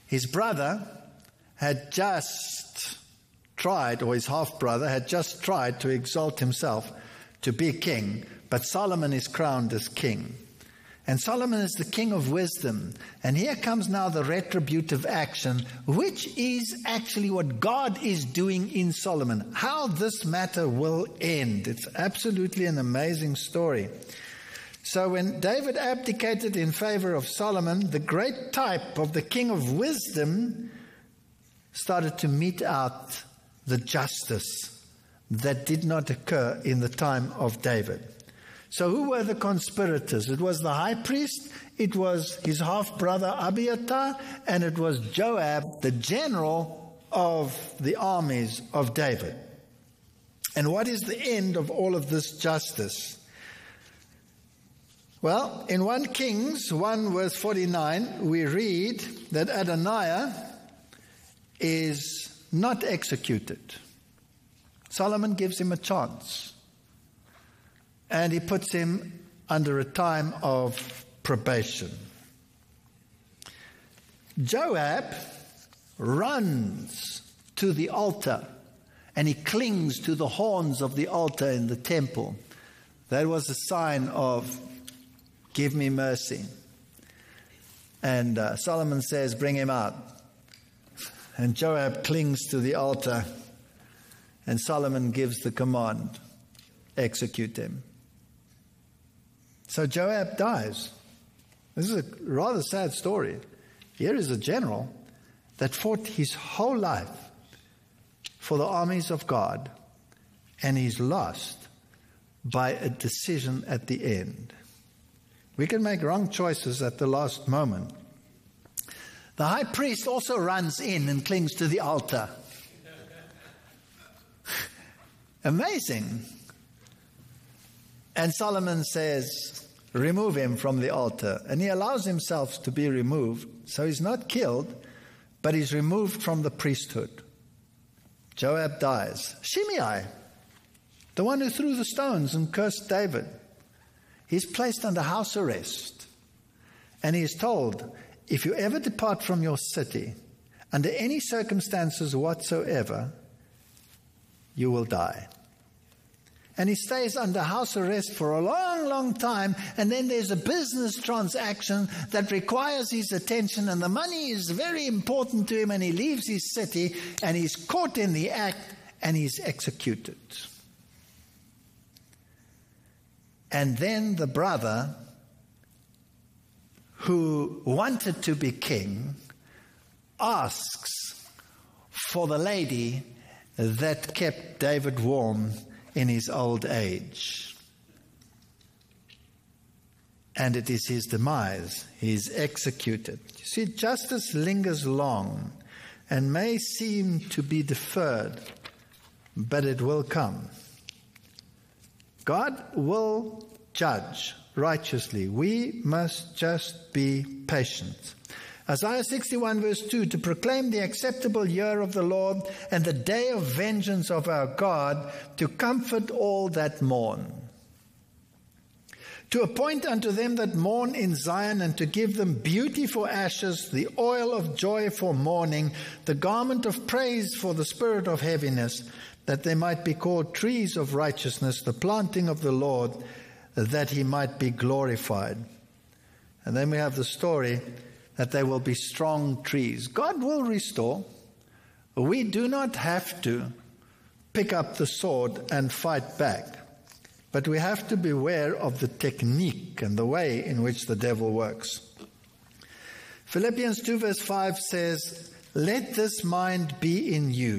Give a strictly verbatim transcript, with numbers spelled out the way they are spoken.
His brother had just tried, or his half-brother had just tried to exalt himself to be king, but Solomon is crowned as king. And Solomon is the king of wisdom. And here comes now the retributive action, which is actually what God is doing in Solomon. How this matter will end. It's absolutely an amazing story. So when David abdicated in favor of Solomon, the great type of the king of wisdom started to mete out the justice that did not occur in the time of David. So who were the conspirators? It was the high priest, it was his half-brother Abiathar, and it was Joab, the general of the armies of David. And what is the end of all of this justice? Well, in First Kings one verse forty-nine, we read that Adoniah is not executed. Solomon gives him a chance. And he puts him under a time of probation. Joab runs to the altar and he clings to the horns of the altar in the temple. That was a sign of, give me mercy. And uh, Solomon says, bring him out. And Joab clings to the altar and Solomon gives the command, execute him. So Joab dies. This is a rather sad story. Here is a general that fought his whole life for the armies of God, and he's lost by a decision at the end. We can make wrong choices at the last moment. The high priest also runs in and clings to the altar. Amazing. And Solomon says, remove him from the altar. And he allows himself to be removed. So he's not killed, but he's removed from the priesthood. Joab dies. Shimei, the one who threw the stones and cursed David, he's placed under house arrest. And he is told, if you ever depart from your city, under any circumstances whatsoever, you will die. And he stays under house arrest for a long, long time. And then there's a business transaction that requires his attention. And the money is very important to him. And he leaves his city. And he's caught in the act. And he's executed. And then the brother who wanted to be king asks for the lady that kept David warm in his old age. And it is his demise. He is executed. You see, justice lingers long and may seem to be deferred, but it will come. God will judge righteously. We must just be patient. Isaiah sixty-one verse two, to proclaim the acceptable year of the Lord and the day of vengeance of our God, to comfort all that mourn. To appoint unto them that mourn in Zion, and to give them beauty for ashes, the oil of joy for mourning, the garment of praise for the spirit of heaviness, that they might be called trees of righteousness, the planting of the Lord, that he might be glorified. And then we have the story that they will be strong trees. God will restore. We do not have to pick up the sword and fight back. But we have to beware of the technique and the way in which the devil works. Philippians two verse five says, let this mind be in you,